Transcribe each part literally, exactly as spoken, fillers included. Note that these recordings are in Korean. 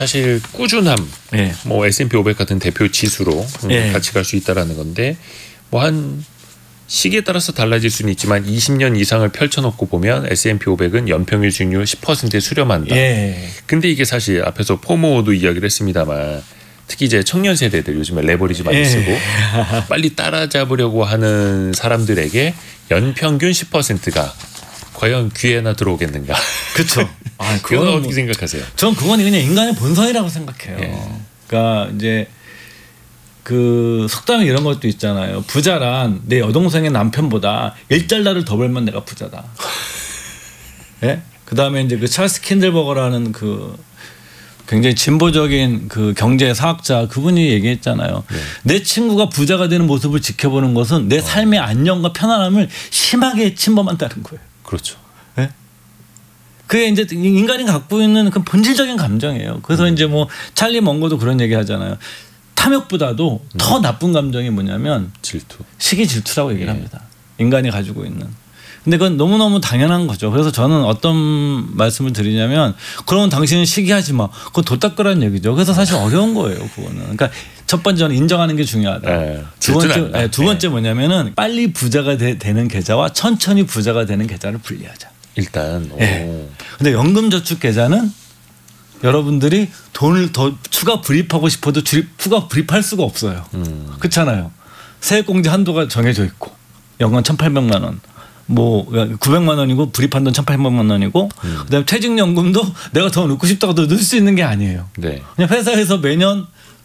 사실 꾸준함, 네. 뭐 에스 앤 피 오백 같은 대표 지수로 네. 같이 갈 수 있다라는 건데 뭐 한 시기에 따라서 달라질 수는 있지만 이십 년 이상을 펼쳐놓고 보면 에스 앤 피 오백은 연평균 수익률 십 퍼센트에 수렴한다. 예. 근데 이게 사실 앞에서 포모도 이야기를 했습니다만 특히 이제 청년 세대들 요즘에 레버리지 많이 예. 쓰고 빨리 따라잡으려고 하는 사람들에게 연평균 십 퍼센트가 과연 귀에나 들어오겠는가? 그렇죠. 아, 그건 어떻게 뭐, 생각하세요? 전 그건 그냥 인간의 본성이라고 생각해요. 예. 그러니까 이제 그 속담에 이런 것도 있잖아요. 부자란 내 여동생의 남편보다 일달러를 더 벌면 내가 부자다. 예? 그 다음에 이제 그 찰스 킨들버거라는 그 굉장히 진보적인 그 경제 사학자 그분이 얘기했잖아요. 네. 내 친구가 부자가 되는 모습을 지켜보는 것은 내 삶의 안녕과 편안함을 심하게 침범한다는 거예요. 그렇죠. 예? 그게 이제 인간이 갖고 있는 그 본질적인 감정이에요. 그래서 음. 이제 뭐 찰리 먼거도 그런 얘기 하잖아요. 탐욕보다도 음. 더 나쁜 감정이 뭐냐면 질투. 시기 질투라고 얘기를 예. 합니다. 인간이 가지고 있는. 근데 그건 너무너무 당연한 거죠. 그래서 저는 어떤 말씀을 드리냐면 그러면 당신은 시기하지 마. 그건 도닦으라는 얘기죠. 그래서 사실 어려운 거예요. 그거는. 그러니까 첫 번째는 인정하는 게 중요하다. 네, 두 번째, 네, 두 번째 뭐냐면은 빨리 부자가 되, 되는 계좌와 천천히 부자가 되는 계좌를 분리하자. 일단. 네. 근데 연금저축 계좌는 여러분들이 돈을 더 추가 불입하고 싶어도 추가 불입할 수가 없어요. 음. 그렇잖아요. 세액공제 한도가 정해져 있고 연간 천팔백만 원. 뭐 구백만 원이고 불입한 돈 천팔백만 원이고 음. 그다음에 퇴직연금도 내가 더 넣고 싶다고 넣을 수 있는 게 아니에요. 네. 그냥 회사에서 매년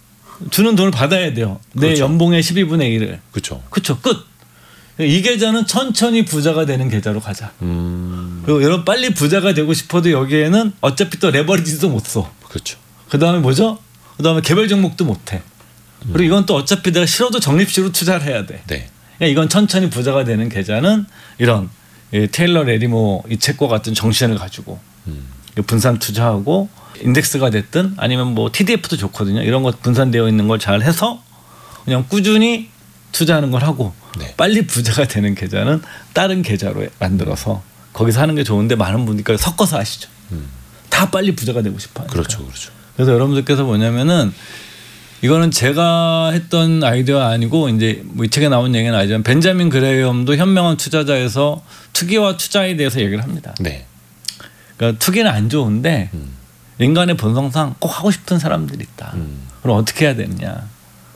주는 돈을 받아야 돼요. 내 그렇죠. 연봉의 십이분의 일을. 그렇죠. 그렇죠. 끝. 이 계좌는 천천히 부자가 되는 계좌로 가자. 음. 그리고 여러분 빨리 부자가 되고 싶어도 여기에는 어차피 또 레버리지도 못 써. 그렇죠. 그다음에 뭐죠? 그다음에 개별 종목도 못 해. 음. 그리고 이건 또 어차피 내가 싫어도 적립식으로 투자를 해야 돼. 네. 이건 천천히 부자가 되는 계좌는 이런 테일러 레리모 이 책과 같은 정신을 가지고 음. 분산 투자하고 인덱스가 됐든 아니면 뭐 티디에프도 좋거든요. 이런 것 분산되어 있는 걸 잘 해서 그냥 꾸준히 투자하는 걸 하고 네. 빨리 부자가 되는 계좌는 다른 계좌로 만들어서 거기서 하는 게 좋은데 많은 분들이 섞어서 하시죠. 음. 다 빨리 부자가 되고 싶어 하니까. 그렇죠, 그렇죠. 그래서 여러분들께서 뭐냐면은 이거는 제가 했던 아이디어가 아니고 이제 뭐 이 책에 나온 얘기는 아니지만 벤자민 그레이엄도 현명한 투자자에서 투기와 투자에 대해서 얘기를 합니다. 네. 그러니까 투기는 안 좋은데 음. 인간의 본성상 꼭 하고 싶은 사람들이 있다. 음. 그럼 어떻게 해야 되느냐?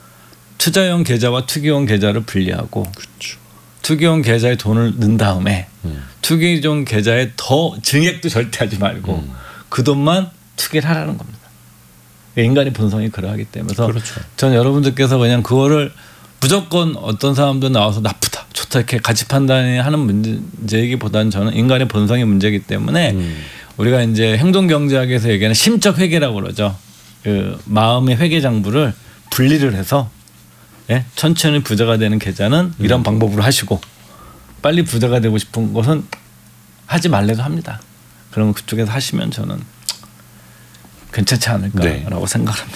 투자용 계좌와 투기용 계좌를 분리하고 그렇죠. 투기용 계좌에 돈을 넣은 다음에 음. 투기용 계좌에 더 증액도 절대 하지 말고 음. 그 돈만 투기를 하라는 겁니다. 인간의 본성이 그러하기 때문에 그렇죠. 전 여러분들께서 그냥 그거를 무조건 어떤 사람도 나와서 나쁘다 좋다 이렇게 가치 판단하는 문제이기보다는 저는 인간의 본성의 문제이기 때문에 음. 우리가 이제 행동경제학에서 얘기하는 심적 회계라고 그러죠. 그 마음의 회계 장부를 분리를 해서 예? 천천히 부자가 되는 계좌는 음. 이런 방법으로 하시고 빨리 부자가 되고 싶은 것은 하지 말래도 합니다. 그러면 그쪽에서 하시면 저는 괜찮지 않을까라고 네. 생각합니다.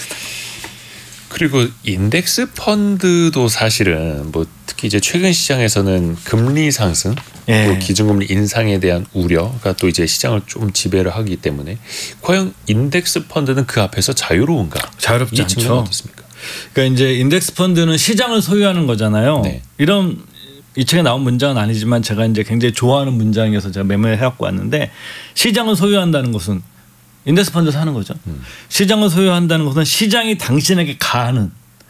그리고 인덱스 펀드도 사실은 뭐 특히 이제 최근 시장에서는 금리 상승, 예. 또 기준금리 인상에 대한 우려가 또 이제 시장을 좀 지배를 하기 때문에 과연 인덱스 펀드는 그 앞에서 자유로운가? 자유롭지 않죠. 어떻습니까? 그러니까 이제 인덱스 펀드는 시장을 소유하는 거잖아요. 네. 이런 이 책에 나온 문장은 아니지만 제가 이제 굉장히 좋아하는 문장이어서 제가 메모해 갖고 왔는데 시장을 소유한다는 것은 인덱스 펀드에서 하는 거죠. 음. 시장을 소유한다는 것은 시장이 당신에게 가하는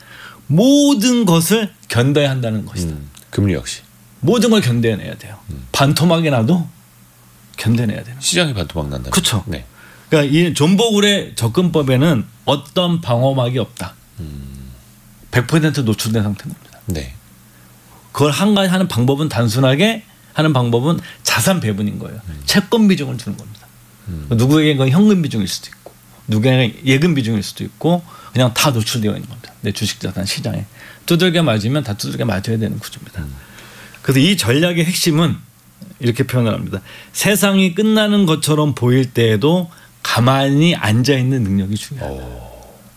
모든 것을 견뎌야 한다는 것이다. 음. 금리 역시. 모든 걸 견뎌내야 돼요. 음. 반토막이 나도 견뎌내야 되는 시장이 반토막 난다. 그렇죠. 네. 그러니까 이 존 보글의 접근법에는 어떤 방어막이 없다. 음. 백 퍼센트 노출된 상태입니다. 네. 그걸 한 가지 하는 방법은 단순하게 하는 방법은 자산 배분인 거예요. 음. 채권 비중을 주는 겁니다. 음. 누구에게 건 현금 비중일 수도 있고 누구에게 예금 비중일 수도 있고 그냥 다 노출되어 있는 겁니다. 내 주식자산 시장에 두들겨 맞으면 다 두들겨 맞아야 되는 구조입니다. 음. 그래서 이 전략의 핵심은 이렇게 표현을 합니다. 세상이 끝나는 것처럼 보일 때에도 가만히 앉아있는 능력이 중요하다. 오.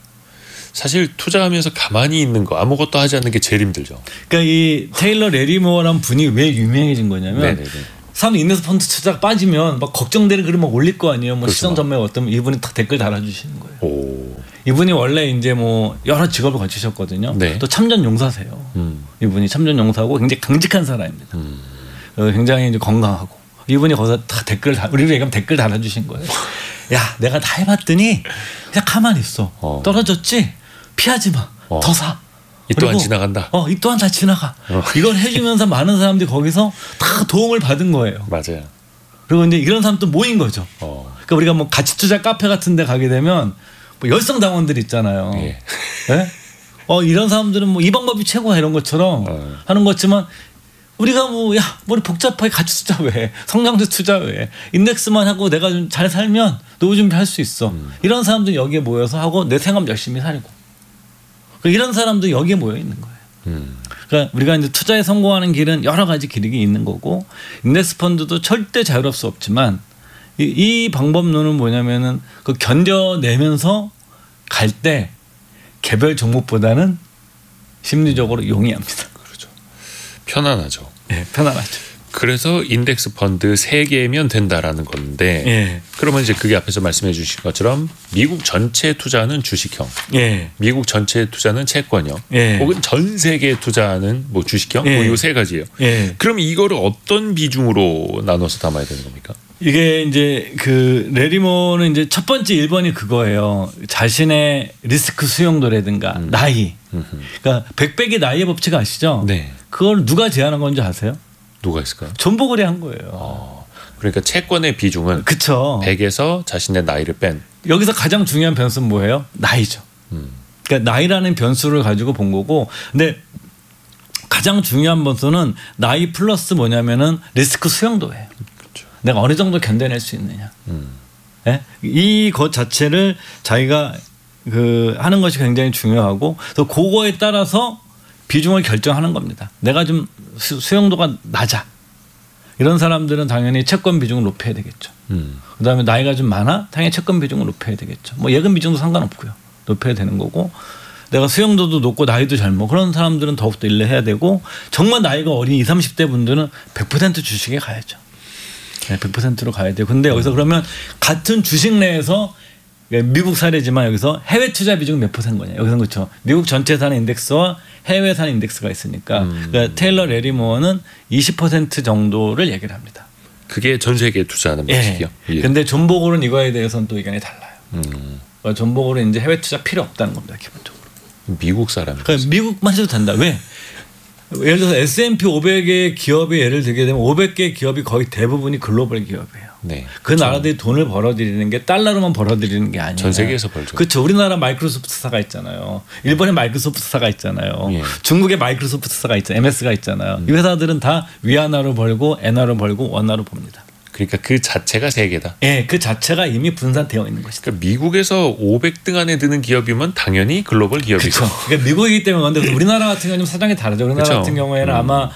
사실 투자하면서 가만히 있는 거 아무것도 하지 않는 게 제일 힘들죠. 그러니까 이 테일러 레리모어라는 분이 왜 유명해진 거냐면 네네네. 사람 인덱스 펀드 투자가 빠지면 막 걱정되는 글을 막 올릴 거 아니에요. 뭐 그렇죠. 시장 전망이 어떤 이분이 딱 댓글 달아주시는 거예요. 오. 이분이 원래 이제 뭐 여러 직업을 가지셨거든요. 네. 또 참전 용사세요. 음. 이분이 참전 용사고 굉장히 강직한 사람입니다. 음. 굉장히 이제 건강하고 이분이 거기서 다 댓글 다 우리로 얘기하면 댓글 달아주신 거예요. 야, 내가 다 해봤더니 그냥 가만히 있어. 어. 떨어졌지? 피하지 마. 어. 더 사. 이 또한 지나간다. 어, 이 또한 다 지나가. 어. 이걸 해주면서 많은 사람들이 거기서 다 도움을 받은 거예요. 맞아요. 그리고 이제 이런 사람 또 모인 거죠. 어. 그러니까 우리가 뭐 가치 투자 카페 같은 데 가게 되면 뭐 열성 당원들 있잖아요. 예. 네? 어, 이런 사람들은 뭐 이 방법이 최고야 이런 것처럼 어. 하는 거지만 우리가 뭐 야 머리 복잡하게 가치 투자 왜 성장주 투자 왜 인덱스만 하고 내가 좀 잘 살면 노후 준비할 수 있어. 음. 이런 사람들 여기에 모여서 하고 내 생활 열심히 살고 이런 사람도 여기에 모여 있는 거예요. 음. 그러니까 우리가 이제 투자에 성공하는 길은 여러 가지 길이 있는 거고 인덱스 펀드도 절대 자유로울 수 없지만 이, 이 방법론은 뭐냐면은 그 견뎌내면서 갈 때 개별 종목보다는 심리적으로 용이합니다. 그렇죠. 편안하죠. 네, 편안하죠. 그래서 인덱스 펀드 세 개면 된다라는 건데 예. 그러면 이제 그게 앞에서 말씀해 주신 것처럼 미국 전체 투자는 주식형, 예. 미국 전체 투자는 채권형, 예. 혹은 전 세계 투자는 뭐 주식형, 예. 뭐 이 세 가지예요. 예. 그럼 이거를 어떤 비중으로 나눠서 담아야 되는 겁니까? 이게 이제 그 레리모는 이제 첫 번째 일 번이 그거예요. 자신의 리스크 수용도라든가 음. 나이. 음흠. 그러니까 백백의 나이의 법칙 아시죠? 네. 그걸 누가 제안한 건지 아세요? 누가 있을까요? 존 보글이 한 거예요. 어, 그러니까 채권의 비중은 그쵸. 백에서 자신의 나이를 뺀. 여기서 가장 중요한 변수는 뭐예요? 나이죠. 음. 그러니까 나이라는 변수를 가지고 본 거고, 근데 가장 중요한 변수는 나이 플러스 뭐냐면은 리스크 수용도예요. 그렇죠. 내가 어느 정도 견뎌낼 수 있느냐. 음. 네? 이것 자체를 자기가 그 하는 것이 굉장히 중요하고, 또 그거에 따라서 비중을 결정하는 겁니다. 내가 좀 수, 수용도가 낮아. 이런 사람들은 당연히 채권 비중을 높여야 되겠죠. 음. 그다음에 나이가 좀 많아? 당연히 채권 비중을 높여야 되겠죠. 뭐 예금 비중도 상관없고요. 높여야 되는 거고, 내가 수용도도 높고 나이도 젊어. 그런 사람들은 더욱더 일을 해야 되고, 정말 나이가 어린 이십, 삼십 대 분들은 백 퍼센트 주식에 가야죠. 네, 백 퍼센트로 가야 돼요. 근데 여기서 그러면 같은 주식 내에서 미국 사례지만 여기서 해외 투자 비중은 몇 퍼센트 거냐. 여기서 그렇죠. 미국 전체 사는 인덱스와 해외 사는 인덱스가 있으니까 음. 그러니까 테일러 레리모어는 이십 퍼센트 정도를 얘기를 합니다. 그게 전 세계에 투자하는 방식이요. 예. 근데 존 보글은 이거에 대해서는 또 의견이 달라요. 음. 그러니까 존 보글은 이제 해외 투자 필요 없다는 겁니다. 기본적으로. 미국 사람. 그러니까 미국만 해도 된다. 왜? 예를 들어서 에스 앤 피 오백의 기업이 예를 들게 되면 오백 개 기업이 거의 대부분이 글로벌 기업이에요. 네. 그 그렇죠. 나라들이 돈을 벌어들이는 게 달러로만 벌어들이는 게 아니에요. 전 세계에서 벌죠. 그렇죠. 우리나라 마이크로소프트사가 있잖아요. 일본의 마이크로소프트사가 있잖아요. 예. 중국의 마이크로소프트사가 있잖아요. 엠에스가 있잖아요. 음. 이 회사들은 다 위안화로 벌고 엔화로 벌고 원화로 봅니다. 그러니까 그 자체가 세계다. 예, 그 자체가 이미 분산되어 있는 것이다. 그러니까 미국에서 오백 등 안에 드는 기업이면 당연히 글로벌 기업이고. 그렇죠. 그러니까 미국이기 때문에 그런데 우리나라 같은 경우는 좀 사정이 다르죠. 우리나라 그렇죠. 같은 경우에는 음. 아마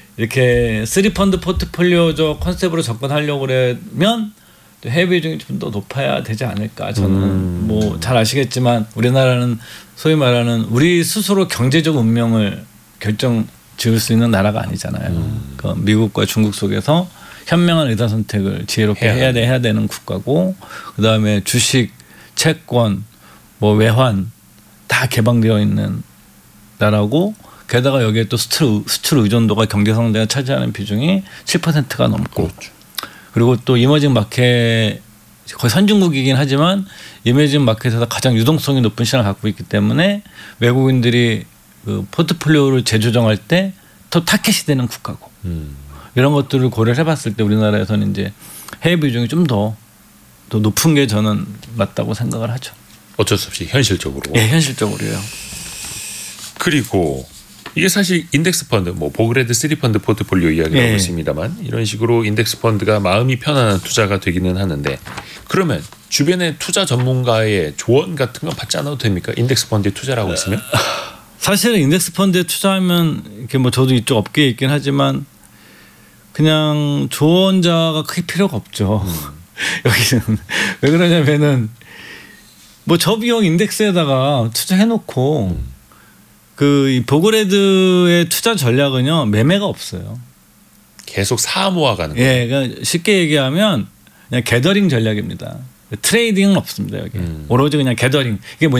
이렇게 쓰리 펀드 포트폴리오적 컨셉으로 접근하려고 그러면 해외 비중이 좀 더 높아야 되지 않을까. 저는 음. 뭐 잘 아시겠지만 우리나라는 소위 말하는 우리 스스로 경제적 운명을 결정 지을 수 있는 나라가 아니잖아요. 음. 그러니까 미국과 중국 속에서 현명한 의사 선택을 지혜롭게 해야, 해야, 돼, 해야 되는 국가고, 그 다음에 주식, 채권, 뭐 외환 다 개방되어 있는 나라고, 게다가 여기에 또 수출, 수출 의존도가 경제 성장에 차지하는 비중이 칠 퍼센트가 넘고, 그렇죠. 그리고 또 이머징 마켓 거의 선진국이긴 하지만 이머징 마켓에서 가장 유동성이 높은 시장을 갖고 있기 때문에 외국인들이 그 포트폴리오를 재조정할 때 더 타켓이 되는 국가고. 음. 이런 것들을 고려를 해봤을 때 우리나라에서는 이제 해외 비중이 좀 더 더 높은 게 저는 맞다고 생각을 하죠. 어쩔 수 없이 현실적으로. 예, 현실적으로요. 그리고 이게 사실 인덱스 펀드, 뭐 보그레드 쓰리 펀드 포트폴리오 이야기를 예. 하고 있습니다만 이런 식으로 인덱스 펀드가 마음이 편안한 투자가 되기는 하는데 그러면 주변에 투자 전문가의 조언 같은 건 받지 않아도 됩니까? 인덱스 펀드에 투자를 하고 있으면? 사실은 인덱스 펀드에 투자하면 이렇게 뭐 저도 이쪽 업계에 있긴 하지만 그냥 조언자가 크게 필요가 없죠. 음. 여기는 왜 그러냐면은 뭐 저비용 인덱스에다가 투자해놓고 음. 그 이 보그레드의 투자 전략은요 매매가 없어요. 계속 사 모아가는 거예요. 예, 그러니까 쉽게 얘기하면 그냥 게더링 전략입니다. 트레이딩은 없습니다 여기. 음. 오로지 그냥 게더링. 이게 뭐냐?